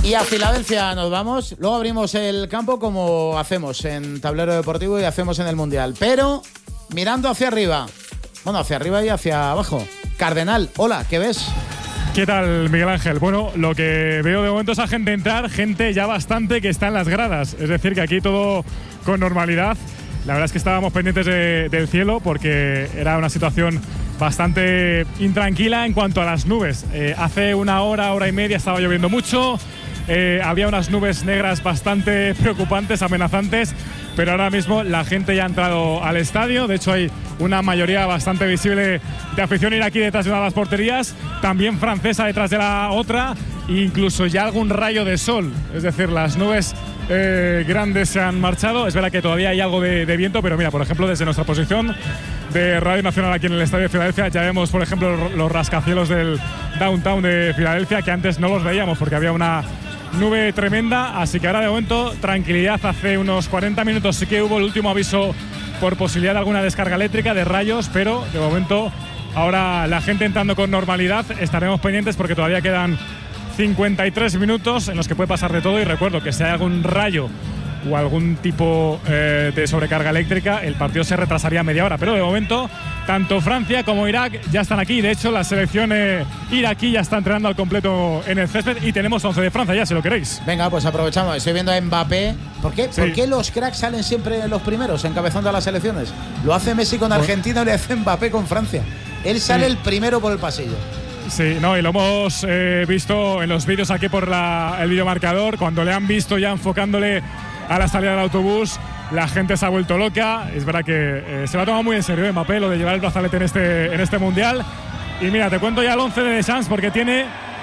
Y a Filadelfia nos vamos. Luego abrimos el campo como hacemos en Tablero Deportivo y hacemos en el Mundial. Pero mirando hacia arriba. Bueno, hacia arriba y hacia abajo. Cardenal, hola, ¿qué ves? ¿Qué tal, Miguel Ángel? Bueno, lo que veo de momento es a gente entrar, gente ya bastante que está en las gradas. Es decir, que aquí todo con normalidad. La verdad es que estábamos pendientes del cielo porque era una situación bastante intranquila en cuanto a las nubes. Hace una hora y media estaba lloviendo mucho. Había unas nubes negras bastante preocupantes, amenazantes, pero ahora mismo la gente ya ha entrado al estadio. De hecho, hay una mayoría bastante visible de afición iraquí detrás de una de las porterías, también francesa detrás de la otra, e incluso ya algún rayo de sol. Es decir, las nubes grandes se han marchado. Es verdad que todavía hay algo de viento, pero mira, por ejemplo, desde nuestra posición de Radio Nacional aquí en el Estadio de Filadelfia ya vemos, por ejemplo, los rascacielos del downtown de Filadelfia, que antes no los veíamos porque había una nube tremenda. Así que ahora de momento tranquilidad. Hace unos 40 minutos sí que hubo el último aviso por posibilidad de alguna descarga eléctrica de rayos, pero de momento ahora la gente entrando con normalidad. Estaremos pendientes porque todavía quedan 53 minutos en los que puede pasar de todo, y recuerdo que si hay algún rayo o algún tipo de sobrecarga eléctrica, el partido se retrasaría media hora. Pero de momento, tanto Francia como Irak ya están aquí. De hecho, la selección iraquí ya está entrenando al completo en el césped y tenemos 11 de Francia ya, si lo queréis. Venga, pues aprovechamos. Estoy viendo a Mbappé. ¿Por qué? Sí. ¿Por qué los cracks salen siempre los primeros encabezando a las selecciones? Lo hace Messi con Argentina y le hace Mbappé con Francia. Él sale el primero por el pasillo. Sí, no, y lo hemos visto en los vídeos aquí por el videomarcador. Cuando le han visto ya enfocándole a la salida del autobús, la gente se ha vuelto loca. Es verdad que se lo ha tomado muy en serio Mbappé, lo de llevar el brazalete en este Mundial. Y mira, te cuento ya el 11 de Deschamps porque tiene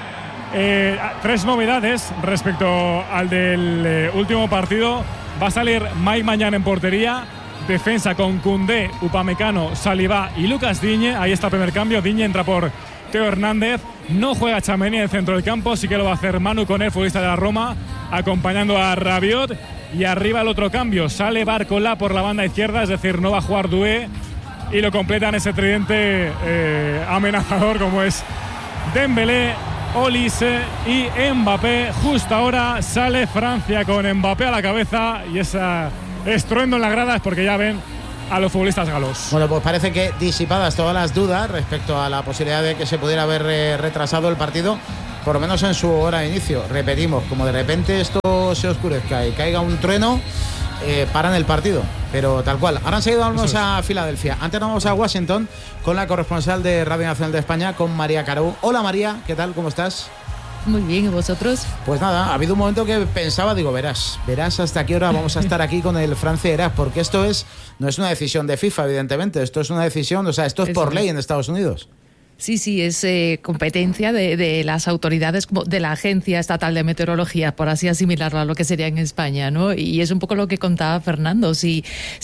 3 novedades respecto al del último partido. Va a salir Mike Mañán en portería. Defensa con Koundé, Upamecano, Saliba y Lucas Digne. Ahí está el primer cambio. Digne entra por Teo Hernández. No juega Tchouaméni en el centro del campo, sí que lo va a hacer Manu Koné, futbolista de la Roma, acompañando a Rabiot. Y arriba el otro cambio, sale Barcola por la banda izquierda, es decir, no va a jugar Doué, y lo completan ese tridente amenazador como es Dembélé, Olise y Mbappé. Justo ahora sale Francia con Mbappé a la cabeza y ese estruendo en la grada es porque ya ven a los futbolistas galos. Bueno, pues parece que disipadas todas las dudas respecto a la posibilidad de que se pudiera haber retrasado el partido, por lo menos en su hora de inicio. Repetimos, como de repente esto se oscurezca y caiga un trueno, paran el partido, pero tal cual. Ahora enseguida vamos a Filadelfia. Antes nos vamos a Washington con la corresponsal de Radio Nacional de España, con María Carou. Hola María, ¿qué tal? ¿Cómo estás? Muy bien, ¿y vosotros? Pues nada, ha habido un momento que pensaba, digo, verás hasta qué hora vamos a estar aquí con el Francia-Irak, porque esto no es una decisión de FIFA, evidentemente, esto es una decisión, esto es por ley en Estados Unidos. Sí, es competencia de las autoridades, de la Agencia Estatal de Meteorología, por así asimilarlo a lo que sería en España, ¿no? Y es un poco lo que contaba Fernando. Si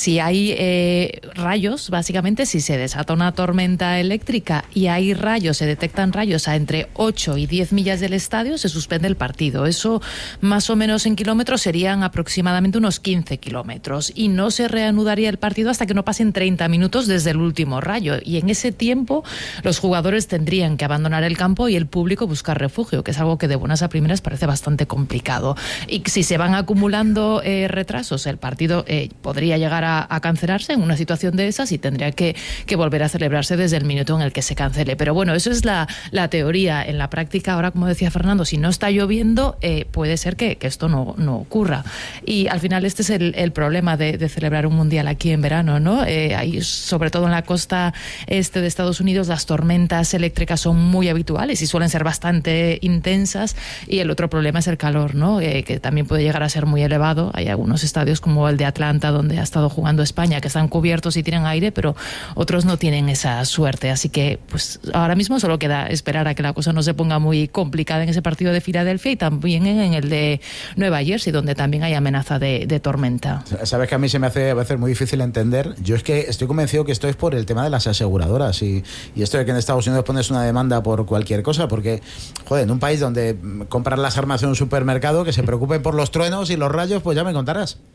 hay rayos, básicamente, si se desata una tormenta eléctrica y hay rayos, se detectan rayos a entre 8 y 10 millas del estadio, se suspende el partido. Eso, más o menos en kilómetros, serían aproximadamente unos 15 kilómetros. Y no se reanudaría el partido hasta que no pasen 30 minutos desde el último rayo. Y en ese tiempo, los jugadores tendrían que abandonar el campo y el público buscar refugio, que es algo que de buenas a primeras parece bastante complicado. Y si se van acumulando retrasos, el partido podría llegar a cancelarse en una situación de esas y tendría que volver a celebrarse desde el minuto en el que se cancele. Pero bueno, eso es la teoría. En la práctica, ahora, como decía Fernando, si no está lloviendo, puede ser que esto no ocurra. Y al final este es el problema de celebrar un mundial aquí en verano, ¿no? Hay, sobre todo en la costa este de Estados Unidos, las tormentas eléctricas son muy habituales y suelen ser bastante intensas, y el otro problema es el calor, ¿no? Que también puede llegar a ser muy elevado. Hay algunos estadios como el de Atlanta, donde ha estado jugando España, que están cubiertos y tienen aire, pero otros no tienen esa suerte. Así que pues ahora mismo solo queda esperar a que la cosa no se ponga muy complicada en ese partido de Filadelfia y también en el de Nueva Jersey, donde también hay amenaza de tormenta. Sabes que a mí se me hace a veces muy difícil entender. Yo es que estoy convencido que esto es por el tema de las aseguradoras y esto de que en Estados Unidos pones una demanda por cualquier cosa, porque, joder, en un país donde compras las armas en un supermercado, que se preocupen por los truenos y los rayos, pues ya me contarás.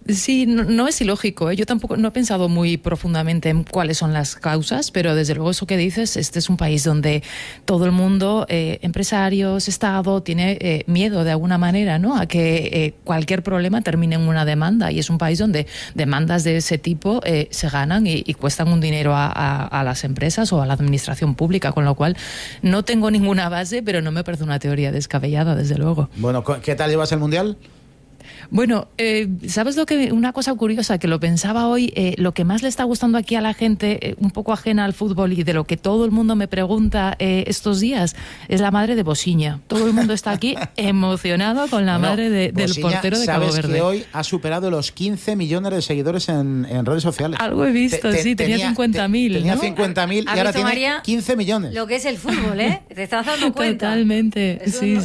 Sí, no es ilógico, ¿eh? Yo tampoco no he pensado muy profundamente en cuáles son las causas, pero desde luego eso que dices, este es un país donde todo el mundo, empresarios, Estado, tiene miedo de alguna manera, ¿no?, a que cualquier problema termine en una demanda, y es un país donde demandas de ese tipo se ganan y cuestan un dinero a las empresas o a la administración pública, con lo cual no tengo ninguna base, pero no me parece una teoría descabellada, desde luego. Bueno, ¿qué tal llevas el Mundial? Bueno, ¿sabes una cosa curiosa que lo pensaba hoy? Lo que más le está gustando aquí a la gente, un poco ajena al fútbol y de lo que todo el mundo me pregunta estos días, es la madre de Bosiña. Todo el mundo está aquí emocionado con la madre del portero de Cabo Verde. Sabes que hoy ha superado los 15 millones de seguidores en redes sociales. Algo he visto, sí, tenía 50.000. Tenía ¿no? 50.000 y ahora tiene María, 15 millones. Lo que es el fútbol, ¿eh? ¿Te estás dando cuenta? Totalmente, sí.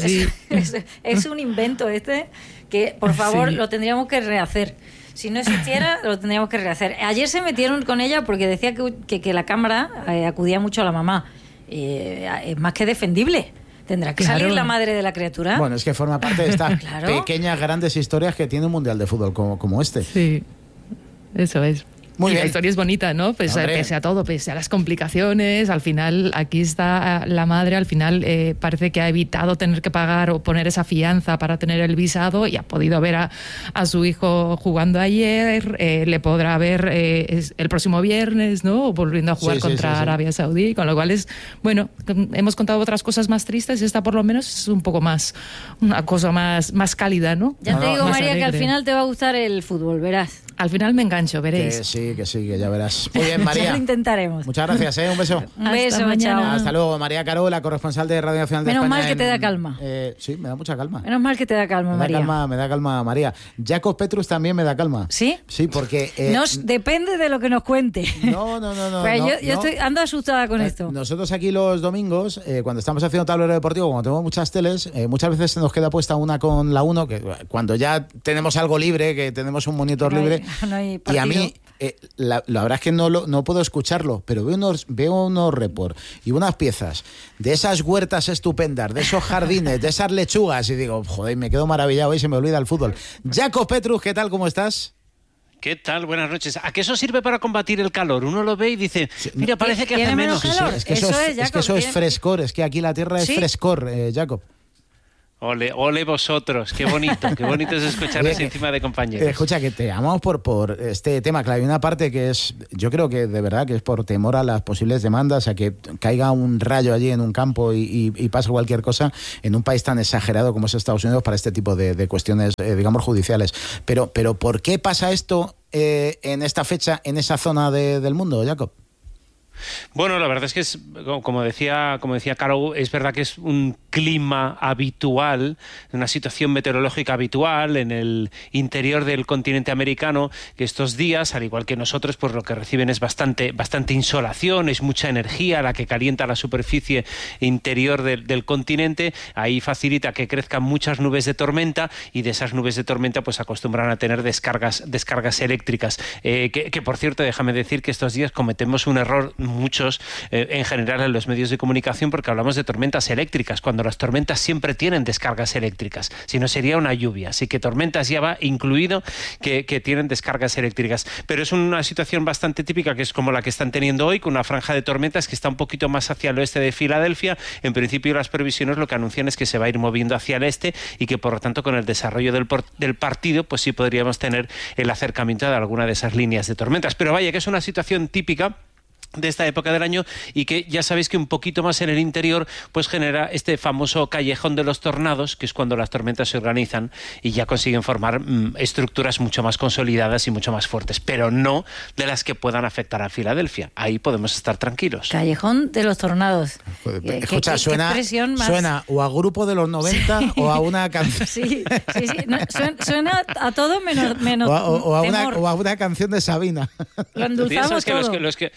Es un invento que, por favor, lo tendríamos que rehacer. Si no existiera, lo tendríamos que rehacer. Ayer se metieron con ella porque decía que la cámara acudía mucho a la mamá. Es más que defendible. ¿Tendrá que salir la madre de la criatura? Bueno, es que forma parte de estas pequeñas, grandes historias que tiene un Mundial de Fútbol como este. Sí, eso es. Muy bien. La historia es bonita, ¿no? Pese a todo, pese a las complicaciones, al final aquí está la madre, al final parece que ha evitado tener que pagar o poner esa fianza para tener el visado y ha podido ver a su hijo jugando ayer, le podrá ver el próximo viernes, ¿no? Volviendo a jugar contra Arabia Saudí, con lo cual hemos contado otras cosas más tristes y esta por lo menos es un poco más, una cosa más cálida, ¿no? Ya te digo, María, que al final te va a gustar el fútbol, verás. Al final me engancho, veréis. Que sí, que ya verás. Muy bien, María. Ya lo intentaremos. Muchas gracias, un beso. Un beso, chao. Hasta luego, María Caro, la corresponsal de Radio Nacional de España. Menos mal que te da calma. Sí, me da mucha calma. Menos mal que te da calma, María. Me da calma, María. Jacob Petrus también me da calma. ¿Sí? Sí, porque... depende de lo que nos cuente. No. Yo ando asustada con esto. Nosotros aquí los domingos, cuando estamos haciendo tablero deportivo, cuando tenemos muchas teles, muchas veces se nos queda puesta una con la 1, que cuando ya tenemos algo libre, que tenemos un monitor libre, y a mí... la verdad es que no puedo escucharlo, pero veo unos report y unas piezas de esas huertas estupendas, de esos jardines, de esas lechugas, y digo, joder, me quedo maravillado y se me olvida el fútbol. Jacob Petrus, ¿qué tal? ¿Cómo estás? ¿Qué tal? Buenas noches. ¿A qué eso sirve para combatir el calor? Uno lo ve y dice, mira, parece que hace menos calor. Es que eso es frescor, es que aquí la tierra es frescor, Jacob. Ole vosotros, qué bonito es escucharles encima de compañeros. Escucha, que te llamamos por este tema, claro, hay una parte que es, yo creo que de verdad que es por temor a las posibles demandas, a que caiga un rayo allí en un campo y pase cualquier cosa en un país tan exagerado como es Estados Unidos para este tipo de cuestiones, digamos, judiciales. Pero ¿por qué pasa esto en esta fecha, en esa zona del mundo, Jacob? Bueno, la verdad es que como decía Caro, es verdad que es un clima habitual, una situación meteorológica habitual en el interior del continente americano, que estos días, al igual que nosotros, pues lo que reciben es bastante insolación, es mucha energía la que calienta la superficie interior del continente. Ahí facilita que crezcan muchas nubes de tormenta y de esas nubes de tormenta pues acostumbran a tener descargas eléctricas. Que por cierto, déjame decir que estos días cometemos un error muchos en general en los medios de comunicación porque hablamos de tormentas eléctricas cuando las tormentas siempre tienen descargas eléctricas, si no sería una lluvia, así que tormentas ya va incluido que tienen descargas eléctricas, pero es una situación bastante típica que es como la que están teniendo hoy, con una franja de tormentas que está un poquito más hacia el oeste de Filadelfia. En principio las previsiones lo que anuncian es que se va a ir moviendo hacia el este y que por lo tanto con el desarrollo del partido pues sí podríamos tener el acercamiento de alguna de esas líneas de tormentas, pero vaya que es una situación típica de esta época del año y que ya sabéis que un poquito más en el interior pues genera este famoso callejón de los tornados, que es cuando las tormentas se organizan y ya consiguen formar estructuras mucho más consolidadas y mucho más fuertes, pero no de las que puedan afectar a Filadelfia. Ahí podemos estar tranquilos. Callejón de los tornados. Escucha, suena o a grupo de los 90 o a una canción. Sí. No, suena a todo menos o a una canción de Sabina. Lo endulzamos que todo. los que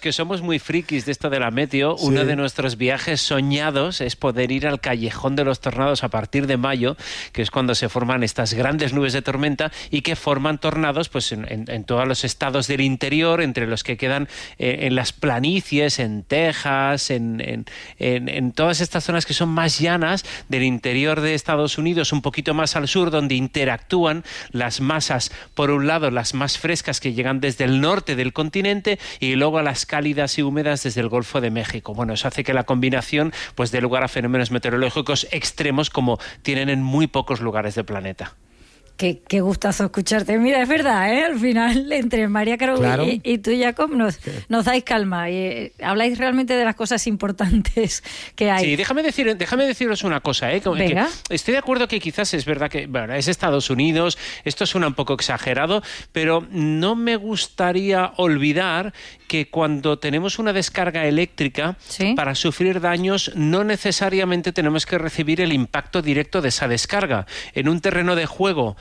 que somos muy frikis de esto de la meteo, uno de nuestros viajes soñados es poder ir al Callejón de los Tornados a partir de mayo, que es cuando se forman estas grandes nubes de tormenta y que forman tornados pues en todos los estados del interior, entre los que quedan en las planicies, en Texas, en todas estas zonas que son más llanas del interior de Estados Unidos, un poquito más al sur, donde interactúan las masas, por un lado las más frescas que llegan desde el norte del continente y luego a las cálidas y húmedas desde el Golfo de México. Bueno, eso hace que la combinación pues dé lugar a fenómenos meteorológicos extremos como tienen en muy pocos lugares del planeta. Qué gustazo escucharte. Mira, es verdad, ¿eh? Al final, entre María Caro y tú, Jacob, nos dais calma y habláis realmente de las cosas importantes que hay. Sí, déjame deciros una cosa, ¿eh? Venga. Que estoy de acuerdo que quizás es verdad que es Estados Unidos, esto suena un poco exagerado, pero no me gustaría olvidar que cuando tenemos una descarga eléctrica, para sufrir daños no necesariamente tenemos que recibir el impacto directo de esa descarga. En un terreno de juego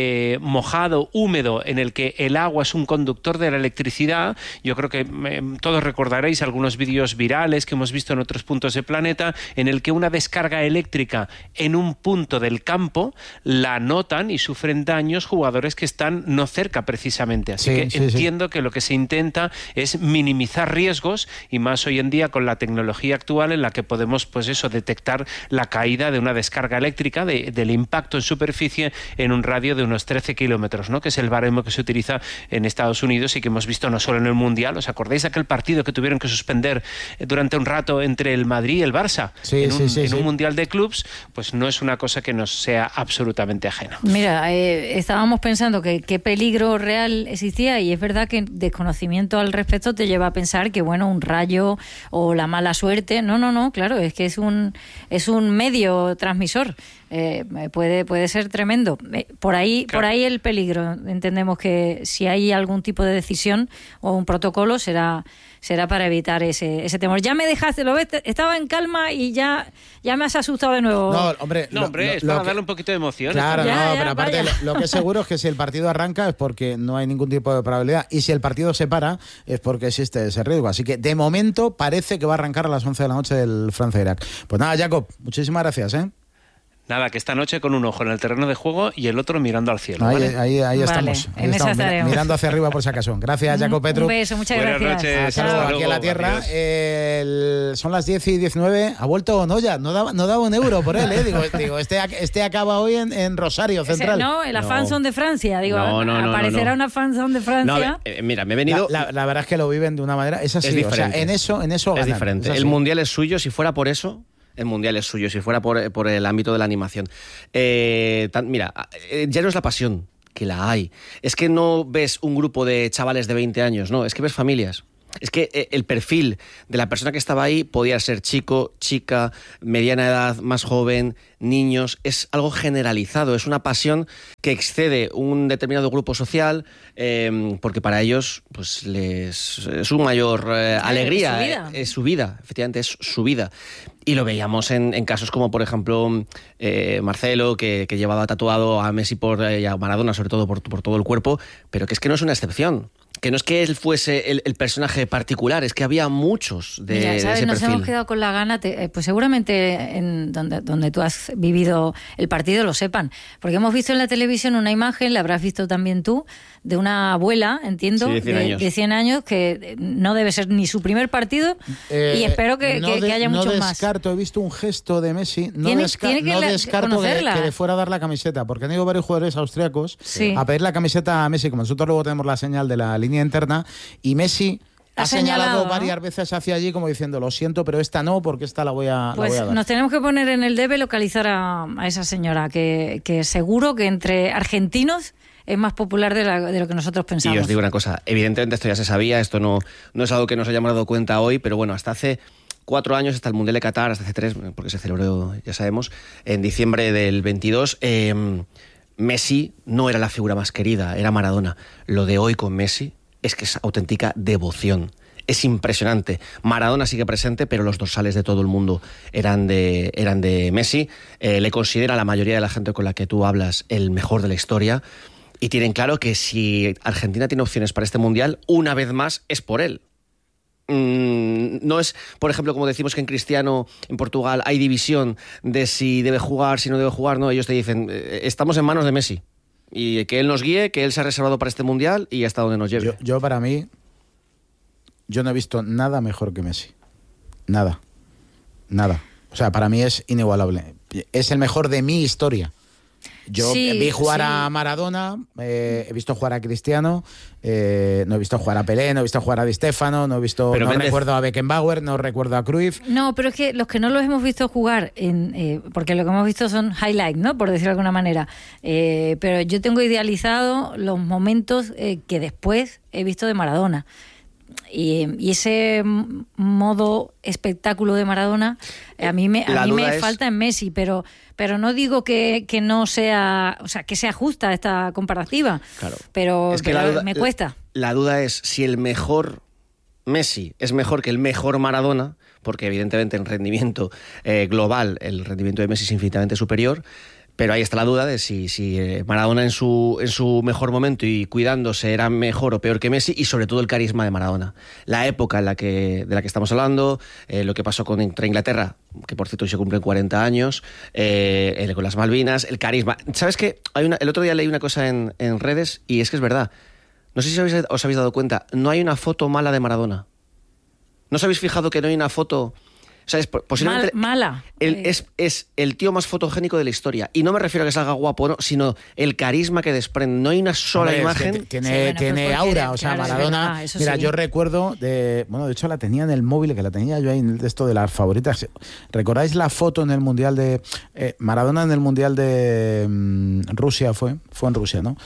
mojado, húmedo, en el que el agua es un conductor de la electricidad, yo creo que todos recordaréis algunos vídeos virales que hemos visto en otros puntos del planeta, en el que una descarga eléctrica en un punto del campo la notan y sufren daños jugadores que están no cerca precisamente. Así que entiendo que lo que se intenta es minimizar riesgos, y más hoy en día con la tecnología actual en la que podemos detectar la caída de una descarga eléctrica, del impacto en superficie en un radio de unos 13 kilómetros, ¿no? Que es el baremo que se utiliza en Estados Unidos y que hemos visto no solo en el Mundial. ¿Os acordáis de aquel partido que tuvieron que suspender durante un rato entre el Madrid y el Barça en un Mundial de clubs? Pues no es una cosa que nos sea absolutamente ajena. Mira, estábamos pensando que qué peligro real existía, y es verdad que desconocimiento al respecto te lleva a pensar que, bueno, un rayo o la mala suerte. No, claro, es que es un medio transmisor. Puede ser tremendo. Por ahí el peligro. Entendemos que si hay algún tipo de decisión o un protocolo será para evitar ese temor. Ya me dejaste, lo ves, estaba en calma y ya me has asustado de nuevo. No, hombre, es para darle un poquito de emoción. Claro, pero aparte lo que es seguro es que si el partido arranca es porque no hay ningún tipo de probabilidad, y si el partido se para es porque existe ese riesgo. Así que de momento parece que va a arrancar a las 11 de la noche el Francia-Irak. Pues nada, Jacob, muchísimas gracias, ¿eh? Nada, que esta noche con un ojo en el terreno de juego y el otro mirando al cielo. Ahí estamos. En esa estaremos. Mirando hacia arriba por si acaso. Gracias, Jacob Petru. Un beso, muchas gracias. Buenas noches. Saludos aquí a la tierra. Son las 10:19. ¿Ha vuelto Noya? No daba un euro por él, ¿eh? Digo, este acaba hoy en Rosario Central. En la fanzone de Francia. Digo, aparecerá una fanzone de Francia. Mira, me he venido... La verdad es que lo viven de una manera... Es así, es diferente. O sea, en eso es diferente. El Mundial es suyo, si fuera por eso... El Mundial es suyo, si fuera por el ámbito de la animación. Mira, ya no es la pasión, que la hay. Es que no ves un grupo de chavales de 20 años, no, es que ves familias. Es que el perfil de la persona que estaba ahí podía ser chico, chica, mediana edad, más joven, niños. Es algo generalizado, es una pasión que excede un determinado grupo social, porque para ellos pues es su mayor alegría. Es su vida, efectivamente, es su vida. Y lo veíamos en casos como, por ejemplo, Marcelo, que llevaba tatuado a Messi y a Maradona, sobre todo por todo el cuerpo, pero que es que no es una excepción. Que no es que él fuese el personaje particular, es que había muchos de ese perfil. Nos hemos quedado con la gana, pues seguramente en donde tú has vivido el partido lo sepan, porque hemos visto en la televisión una imagen, la habrás visto también tú, de una abuela, entiendo, de 100 años, que no debe ser ni su primer partido, y espero que haya muchos más. No descarto, he visto un gesto de Messi, no tiene descarto que le fuera a dar la camiseta, porque han ido varios jugadores austriacos a pedir la camiseta a Messi, como nosotros luego tenemos la señal de la línea interna, y Messi ha señalado varias veces hacia allí como diciendo, lo siento, pero esta no, porque esta la voy a dar. Nos tenemos que poner en el debe localizar a esa señora, que seguro que entre argentinos es más popular de lo que nosotros pensamos. Y os digo una cosa, evidentemente esto ya se sabía, esto no es algo que nos hayamos dado cuenta hoy, pero bueno, hasta hace 4 años, hasta el Mundial de Qatar, hasta hace 3, porque se celebró, ya sabemos, en diciembre del 22, Messi no era la figura más querida, era Maradona. Lo de hoy con Messi es que es auténtica devoción. Es impresionante. Maradona sigue presente, pero los dorsales de todo el mundo eran de Messi. Le considera a la mayoría de la gente con la que tú hablas el mejor de la historia. Y tienen claro que si Argentina tiene opciones para este Mundial, una vez más es por él. no es, por ejemplo, como decimos que en Cristiano, en Portugal, hay división de si debe jugar, si no debe jugar. No, ellos te dicen, estamos en manos de Messi. Y que él nos guíe, que él se ha reservado para este Mundial y hasta donde nos lleve. Yo para mí, yo no he visto nada mejor que Messi. Nada. O sea, para mí es inigualable. Es el mejor de mi historia. Yo vi jugar a Maradona, he visto jugar a Cristiano, no he visto jugar a Pelé, no he visto jugar a Di Stéfano, no recuerdo a Beckenbauer, no recuerdo a Cruyff. No, pero es que los que no los hemos visto jugar, porque lo que hemos visto son highlights, ¿no? Por decirlo de alguna manera. Pero yo tengo idealizado los momentos que después he visto de Maradona. Y ese modo espectáculo de Maradona a mí me falta en Messi, pero no digo que no sea, o sea, que sea justa esta comparativa. Claro. Pero me cuesta. La duda es si el mejor Messi es mejor que el mejor Maradona, porque evidentemente en rendimiento global el rendimiento de Messi es infinitamente superior. Pero ahí está la duda de si Maradona en su mejor momento y cuidándose era mejor o peor que Messi, y sobre todo el carisma de Maradona. La época de la que estamos hablando, lo que pasó contra Inglaterra, que por cierto hoy se cumplen 40 años, con las Malvinas, el carisma. ¿Sabes qué? El otro día leí una cosa en redes y es que es verdad. No sé si os habéis dado cuenta, no hay una foto mala de Maradona. ¿No os habéis fijado que no hay una foto... O sea, es posiblemente mala. Es el tío más fotogénico de la historia. Y no me refiero a que salga guapo, no, sino el carisma que desprende. No hay una sola imagen. Es que tiene aura. O sea, claro, Maradona. Mira, yo recuerdo de hecho la tenía en el móvil, que la tenía yo ahí en esto de las favoritas. ¿Recordáis la foto en el Mundial de Maradona en el Mundial de Rusia? Fue en Rusia, ¿no?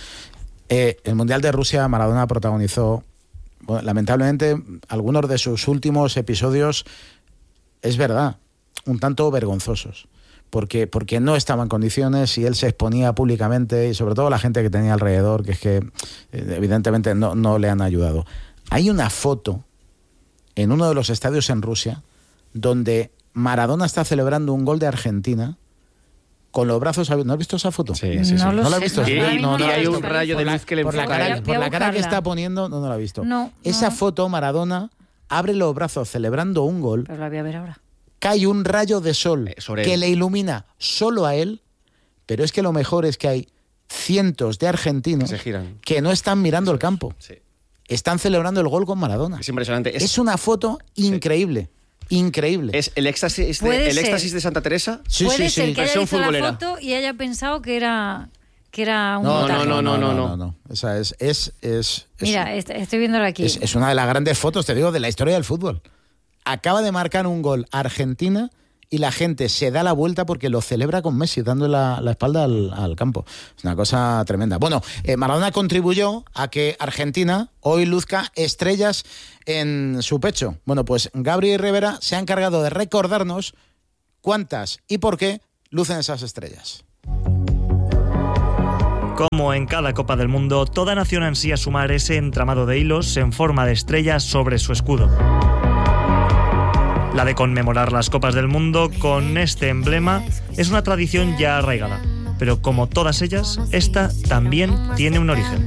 El Mundial de Rusia, Maradona protagonizó. Bueno, lamentablemente, algunos de sus últimos episodios. Es verdad, un tanto vergonzosos, porque no estaba en condiciones y él se exponía públicamente, y sobre todo la gente que tenía alrededor, que es que evidentemente no le han ayudado. Hay una foto en uno de los estadios en Rusia donde Maradona está celebrando un gol de Argentina con los brazos abiertos. ¿No has visto esa foto? Sí. ¿No la has visto? No hay un rayo de luz que le enfoca. Por la cara que está poniendo, no la he visto. Esa foto, Maradona abre los brazos celebrando un gol. Pero la voy a ver ahora. Cae un rayo de sol que él le ilumina solo a él, pero es que lo mejor es que hay cientos de argentinos que no están mirando el campo. Sí. Están celebrando el gol con Maradona. Es impresionante. Es una foto increíble. Increíble. ¿Es el éxtasis de Santa Teresa? Sí. Puede ser que haya visto la foto y haya pensado que era un No. Esa es mira, estoy viéndolo aquí. Es una de las grandes fotos, te digo, de la historia del fútbol. Acaba de marcar un gol Argentina y la gente se da la vuelta porque lo celebra con Messi, dando la espalda al campo. Es una cosa tremenda. Bueno, Maradona contribuyó a que Argentina hoy luzca estrellas en su pecho. Bueno, pues Gabri Rivera se ha encargado de recordarnos cuántas y por qué lucen esas estrellas. Como en cada Copa del Mundo, toda nación ansía sumar ese entramado de hilos en forma de estrellas sobre su escudo. La de conmemorar las Copas del Mundo con este emblema es una tradición ya arraigada, pero como todas ellas, esta también tiene un origen.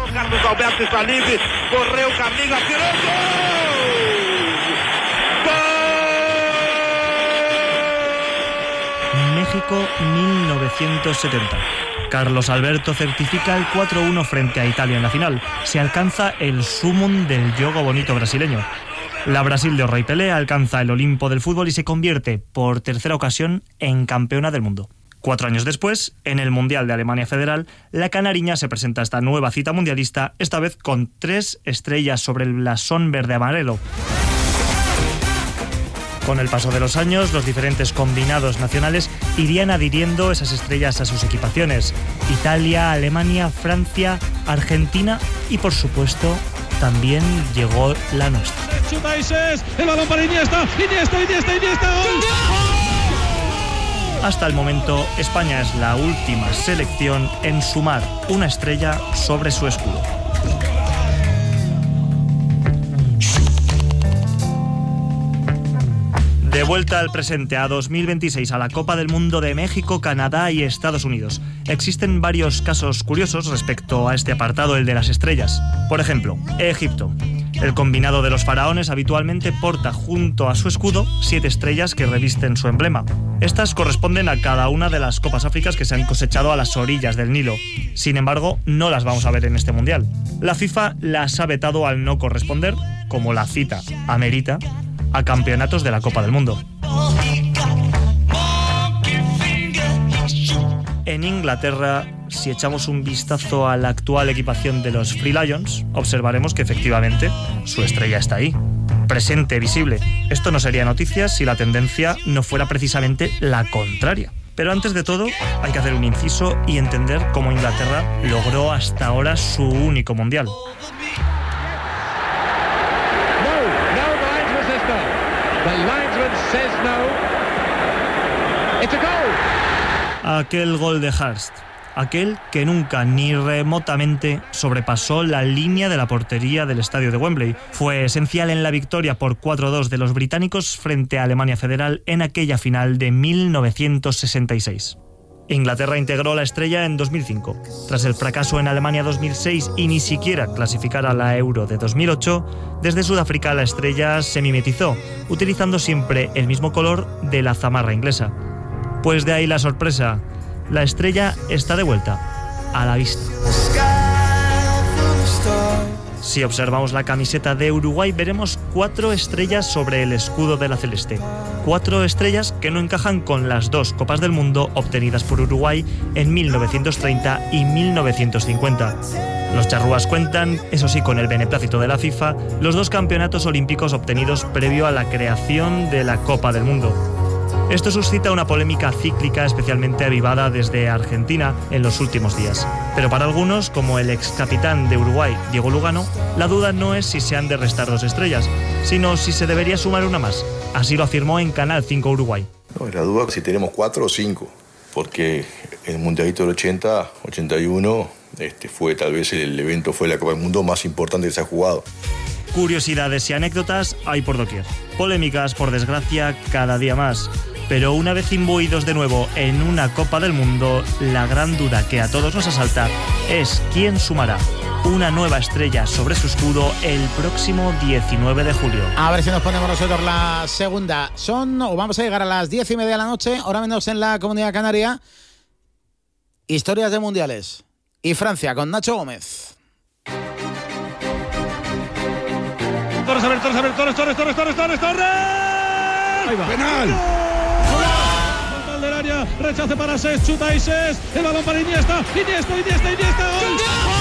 México 1970. Carlos Alberto certifica el 4-1 frente a Italia en la final. Se alcanza el sumum del jogo bonito brasileño. La Brasil de Orra y Pelé alcanza el Olimpo del fútbol y se convierte, por tercera ocasión, en campeona del mundo. 4 años después, en el Mundial de Alemania Federal, la canariña se presenta a esta nueva cita mundialista, esta vez con 3 estrellas sobre el blasón verde-amarelo. Con el paso de los años, los diferentes combinados nacionales irían adhiriendo esas estrellas a sus equipaciones. Italia, Alemania, Francia, Argentina y, por supuesto, también llegó la nuestra. El balón para Iniesta. Hasta el momento, España es la última selección en sumar una estrella sobre su escudo. De vuelta al presente, a 2026, a la Copa del Mundo de México, Canadá y Estados Unidos. Existen varios casos curiosos respecto a este apartado, el de las estrellas. Por ejemplo, Egipto. El combinado de los faraones habitualmente porta junto a su escudo 7 estrellas que revisten su emblema. Estas corresponden a cada una de las copas africanas que se han cosechado a las orillas del Nilo. Sin embargo, no las vamos a ver en este mundial. La FIFA las ha vetado al no corresponder, como la cita amerita, a campeonatos de la Copa del Mundo. En Inglaterra, si echamos un vistazo a la actual equipación de los Free Lions, observaremos que efectivamente su estrella está ahí, presente, visible. Esto no sería noticia si la tendencia no fuera precisamente la contraria. Pero antes de todo, hay que hacer un inciso y entender cómo Inglaterra logró hasta ahora su único mundial. Aquel gol de Hurst, aquel que nunca ni remotamente sobrepasó la línea de la portería del estadio de Wembley, fue esencial en la victoria por 4-2 de los británicos frente a Alemania Federal en aquella final de 1966. Inglaterra integró la estrella en 2005. Tras el fracaso en Alemania 2006 y ni siquiera clasificar a la Euro de 2008, desde Sudáfrica la estrella se mimetizó, utilizando siempre el mismo color de la zamarra inglesa. Pues de ahí la sorpresa. La estrella está de vuelta, a la vista. Si observamos la camiseta de Uruguay, veremos 4 estrellas sobre el escudo de la celeste. 4 estrellas que no encajan con las 2 Copas del Mundo obtenidas por Uruguay en 1930 y 1950. Los charrúas cuentan, eso sí, con el beneplácito de la FIFA, los 2 campeonatos olímpicos obtenidos previo a la creación de la Copa del Mundo. Esto suscita una polémica cíclica especialmente avivada desde Argentina en los últimos días. Pero para algunos, como el ex capitán de Uruguay, Diego Lugano, la duda no es si se han de restar 2 estrellas, sino si se debería sumar una más. Así lo afirmó en Canal 5 Uruguay. No, la duda es si tenemos 4 o 5, porque el Mundialito del 80, 81, fue tal vez el evento, fue la Copa del Mundo más importante que se ha jugado. Curiosidades y anécdotas hay por doquier. Polémicas, por desgracia, cada día más. Pero una vez imbuidos de nuevo en una Copa del Mundo, la gran duda que a todos nos asalta es quién sumará una nueva estrella sobre su escudo el próximo 19 de julio. A ver si nos ponemos nosotros la segunda. Vamos a llegar a las 10:30 de la noche, hora menos en la Comunidad Canaria. Historias de mundiales. Y Francia con Nacho Gómez. Torres. Ahí va. Penal. Del área, rechace para Sés, chuta y Sés, el balón para Iniesta, gol.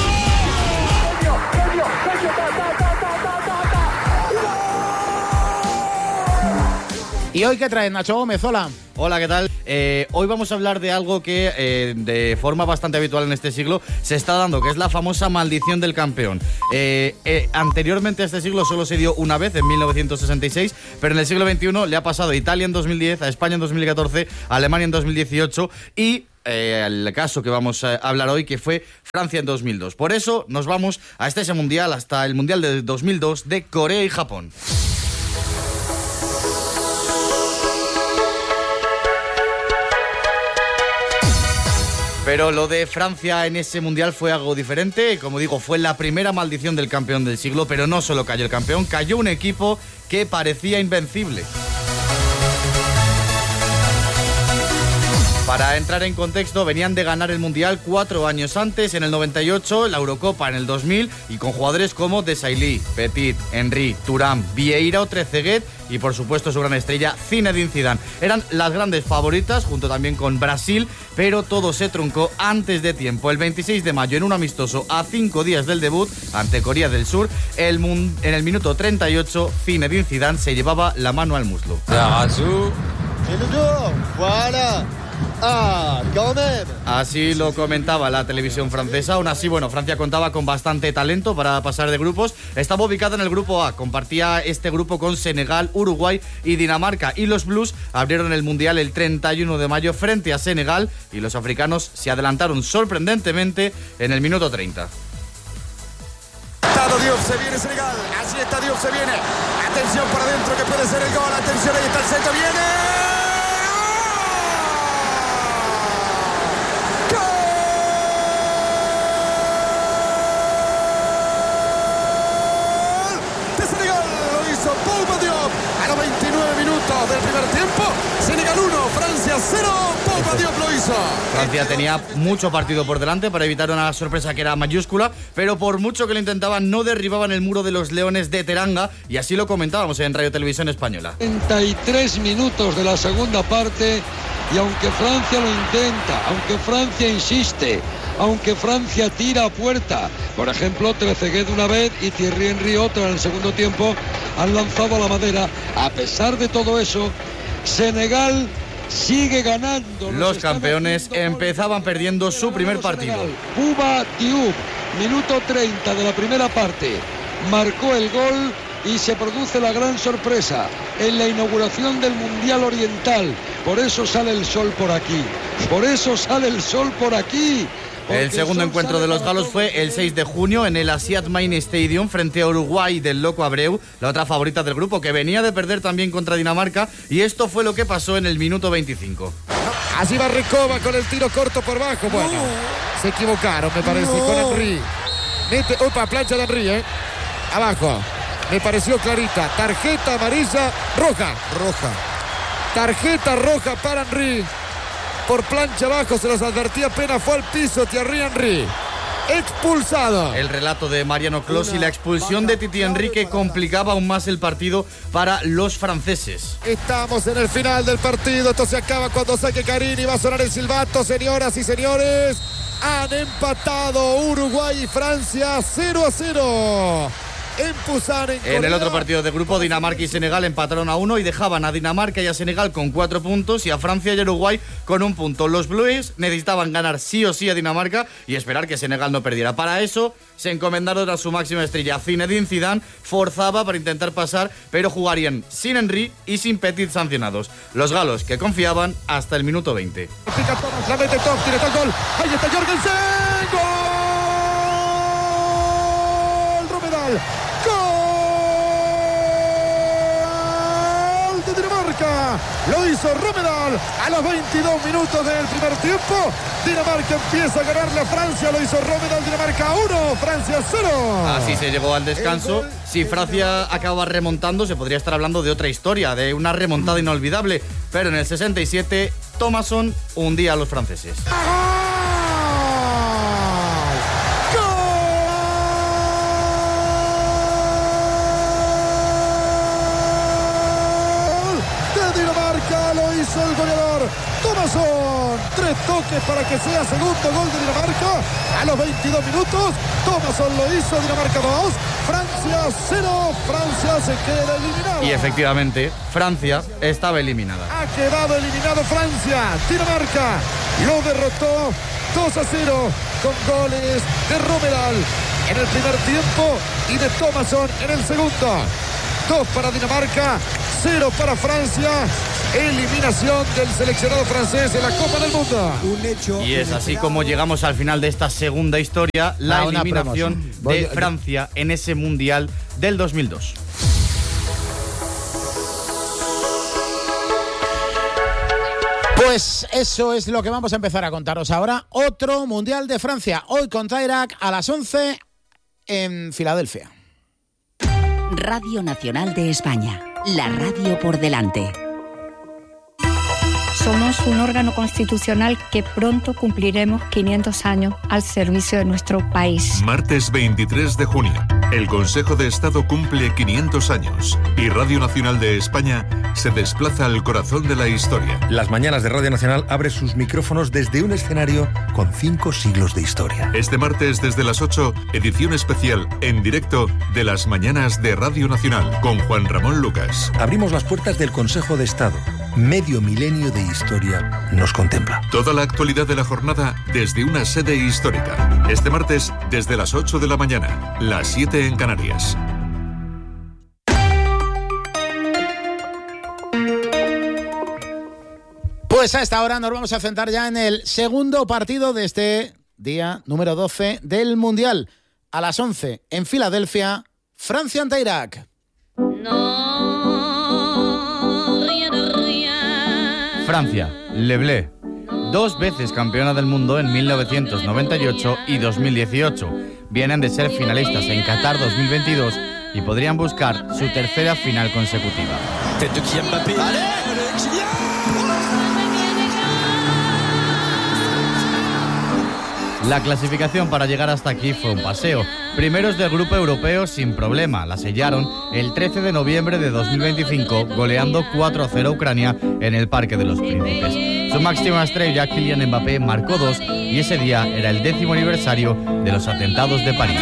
¿Y hoy qué traes, Nacho Gómez? Hola. Hola, ¿qué tal? Hoy vamos a hablar de algo que de forma bastante habitual en este siglo se está dando, que es la famosa maldición del campeón. Anteriormente a este siglo solo se dio una vez, en 1966, pero en el siglo XXI le ha pasado a Italia en 2010, a España en 2014, a Alemania en 2018 y el caso que vamos a hablar hoy, que fue Francia en 2002. Por eso nos vamos hasta ese mundial, hasta el mundial de 2002 de Corea y Japón. Pero lo de Francia en ese mundial fue algo diferente. Como digo, fue la primera maldición del campeón del siglo, pero no solo cayó el campeón, cayó un equipo que parecía invencible. Para entrar en contexto, venían de ganar el Mundial 4 años antes, en el 98, la Eurocopa en el 2000, y con jugadores como Desailly, Petit, Henry, Thuram, Vieira o Trezeguet y por supuesto su gran estrella Zinedine Zidane. Eran las grandes favoritas, junto también con Brasil, pero todo se truncó antes de tiempo. El 26 de mayo, en un amistoso a 5 días del debut ante Corea del Sur, en el minuto 38, Zinedine Zidane se llevaba la mano al muslo. Así lo comentaba la televisión francesa. Aún así, Francia contaba con bastante talento para pasar de grupos. Estaba ubicada en el grupo A, compartía este grupo con Senegal, Uruguay y Dinamarca, y los Blues abrieron el Mundial el 31 de mayo frente a Senegal, y los africanos se adelantaron sorprendentemente en el minuto 30. Dios, se viene Senegal, así está Dios, se viene, atención por adentro que puede ser el gol, atención, ahí está el centro, viene. minutos del primer tiempo. Senegal 1, Francia 0. Pogba Diop lo hizo. Francia tenía mucho partido por delante para evitar una sorpresa que era mayúscula, pero por mucho que lo intentaban no derribaban el muro de los Leones de Teranga, y así lo comentábamos en Radio Televisión Española. 33 minutos de la segunda parte, y aunque Francia lo intenta, aunque Francia insiste, aunque Francia tira a puerta, por ejemplo Trezeguet una vez y Thierry Henry otra en el segundo tiempo, han lanzado a la madera. A pesar de todo eso, Senegal sigue ganando. Los campeones empezaban perdiendo su primer partido. Bouba Diop, minuto 30 de la primera parte, marcó el gol y se produce la gran sorpresa en la inauguración del Mundial Oriental. Por eso sale el sol por aquí. Por eso sale el sol por aquí. El segundo encuentro de los galos fue el 6 de junio en el Asiad Main Stadium frente a Uruguay del Loco Abreu, la otra favorita del grupo, que venía de perder también contra Dinamarca, y esto fue lo que pasó en el minuto 25. Así va Recoba con el tiro corto por bajo. Bueno, se equivocaron, me parece, con Henry. Mete, opa, plancha de Henry, abajo. Me pareció clarita. Tarjeta amarilla, roja. Tarjeta roja para Henry. Por plancha abajo, se los advertía, apenas fue al piso Thierry Henry. Expulsado. El relato de Mariano Clos y la expulsión de Titi Henry, que complicaba aún más el partido para los franceses. Estamos en el final del partido. Esto se acaba cuando saque Carini. Va a sonar el silbato, señoras y señores. Han empatado Uruguay y Francia 0-0. En el otro partido de grupo, Dinamarca y Senegal empataron a 1 y dejaban a Dinamarca y a Senegal con 4 puntos y a Francia y Uruguay con 1 punto. Los Blues necesitaban ganar sí o sí a Dinamarca y esperar que Senegal no perdiera. Para eso se encomendaron a su máxima estrella. Zinedine Zidane forzaba para intentar pasar, pero jugarían sin Henry y sin Petit sancionados. Los galos, que confiaban hasta el minuto 20. La mete Top, tiene el gol. Ahí está Jorgensen. ¡Gol! Romedal. Lo hizo Romedal a los 22 minutos del primer tiempo. Dinamarca empieza a ganarle a Francia. Lo hizo Romedal. Dinamarca 1, Francia 0. Así se llegó al descanso. Si Francia acaba remontando, se podría estar hablando de otra historia, de una remontada inolvidable. Pero en el 67, Thomasson hundía a los franceses. El goleador Thomasson, 3 toques para que sea segundo gol de Dinamarca a los 22 minutos. Thomasson lo hizo, Dinamarca 2, Francia 0. Francia se queda eliminada. Y efectivamente, Francia estaba eliminada. Ha quedado eliminado Francia. Dinamarca lo derrotó 2-0 con goles de Romedal en el primer tiempo y de Thomasson en el segundo. 2 para Dinamarca, 0 para Francia. Eliminación del seleccionado francés en la Copa del Mundo. Y es así como llegamos al final de esta segunda historia, la eliminación de Francia en ese Mundial del 2002. Pues eso es lo que vamos a empezar a contaros ahora. Otro Mundial de Francia, hoy contra Irak a las 11 en Filadelfia. Radio Nacional de España, la radio por delante. Somos un órgano constitucional que pronto cumpliremos 500 años al servicio de nuestro país. Martes 23 de junio, el Consejo de Estado cumple 500 años y Radio Nacional de España se desplaza al corazón de la historia. Las mañanas de Radio Nacional abre sus micrófonos desde un escenario con 5 siglos de historia. Este martes desde las 8, edición especial en directo de las mañanas de Radio Nacional con Juan Ramón Lucas. Abrimos las puertas del Consejo de Estado. Medio milenio de historia nos contempla. Toda la actualidad de la jornada desde una sede histórica. Este martes desde las 8 de la mañana, las 7 en Canarias. Pues a esta hora nos vamos a centrar ya en el segundo partido de este día número 12 del Mundial. A las 11 en Filadelfia, Francia ante Irak. Francia, Le Bleu, 2 veces campeona del mundo en 1998 y 2018. Vienen de ser finalistas en Qatar 2022 y podrían buscar su tercera final consecutiva. La clasificación para llegar hasta aquí fue un paseo. Primeros del grupo europeo sin problema. La sellaron el 13 de noviembre de 2025, goleando 4-0 a Ucrania en el Parque de los Príncipes. Su máxima estrella, Kylian Mbappé, marcó 2 y ese día era el 10º aniversario de los atentados de París.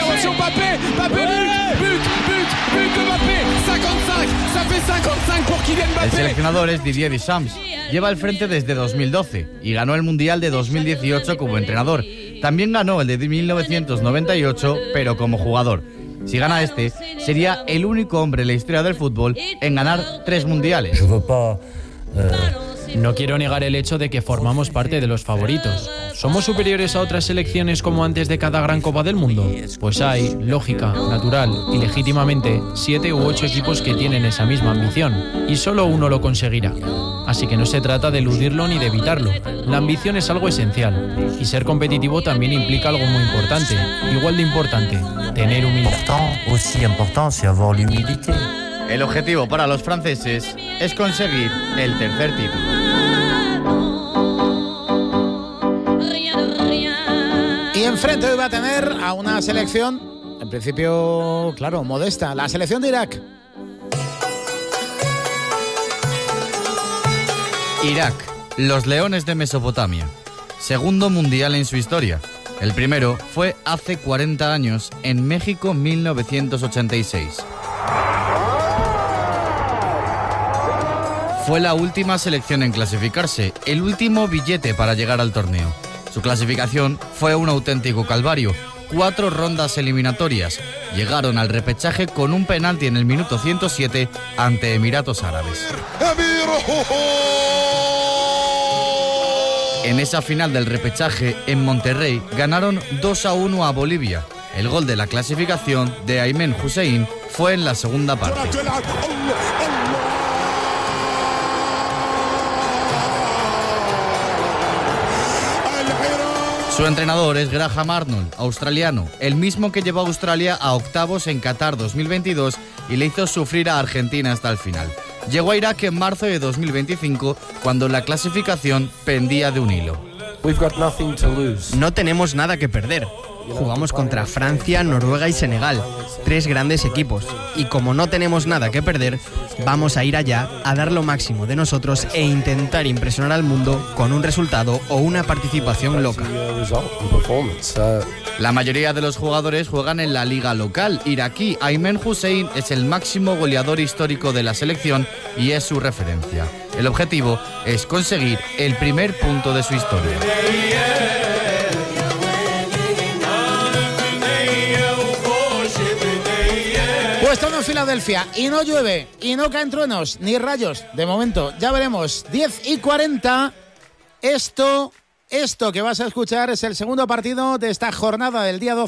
El seleccionador es Didier Deschamps. Lleva al frente desde 2012 y ganó el Mundial de 2018 como entrenador. También ganó el de 1998, pero como jugador. Si gana este, sería el único hombre en la historia del fútbol en ganar 3 mundiales. No quiero negar el hecho de que formamos parte de los favoritos. ¿Somos superiores a otras selecciones como antes de cada gran Copa del Mundo? Pues hay, lógica, natural y legítimamente, 7 u 8 equipos que tienen esa misma ambición, y solo uno lo conseguirá. Así que no se trata de eludirlo ni de evitarlo. La ambición es algo esencial, y ser competitivo también implica algo muy importante, igual de importante, tener humildad. El objetivo para los franceses es conseguir el tercer título. Y enfrente hoy va a tener a una selección, en principio, claro, modesta, la selección de Irak. Irak, los Leones de Mesopotamia. Segundo mundial en su historia. El primero fue hace 40 años, en México 1986. Fue la última selección en clasificarse, el último billete para llegar al torneo. Su clasificación fue un auténtico calvario. 4 rondas eliminatorias. Llegaron al repechaje con un penalti en el minuto 107 ante Emiratos Árabes. En esa final del repechaje, en Monterrey, ganaron 2-1 a Bolivia. El gol de la clasificación de Aymen Hussein fue en la segunda parte. Su entrenador es Graham Arnold, australiano, el mismo que llevó a Australia a octavos en Qatar 2022 y le hizo sufrir a Argentina hasta el final. Llegó a Irak en marzo de 2025, cuando la clasificación pendía de un hilo. No tenemos nada que perder. Jugamos contra Francia, Noruega y Senegal, 3 grandes equipos. Y como no tenemos nada que perder, vamos a ir allá a dar lo máximo de nosotros e intentar impresionar al mundo con un resultado o una participación loca. La mayoría de los jugadores juegan en la liga local iraquí. Aymen Hussein es el máximo goleador histórico de la selección y es su referencia. El objetivo es conseguir el primer punto de su historia. Pues todo en Filadelfia y no llueve y no caen truenos ni rayos. De momento, ya veremos. 10:40. Esto que vas a escuchar es el segundo partido de esta jornada del día 12.